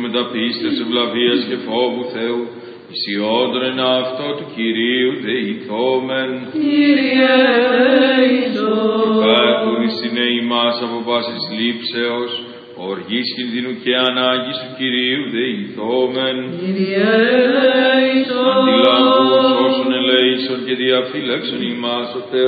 μεταπίστευς ευλαβίας και φόβου Θεού, ισιόντρεν αυτό του Κυρίου δεηθόμεν. Κύριε ελέησον. Υπέρτουρησινε ημάς από πάσης λήψεως, οργής κινδύνου και ανάγκης του Κυρίου δεηθόμεν. Κύριε ελέησον. Αντιλάβους όσων ελέησον και διαφύλαξον ημάς ο Θεός.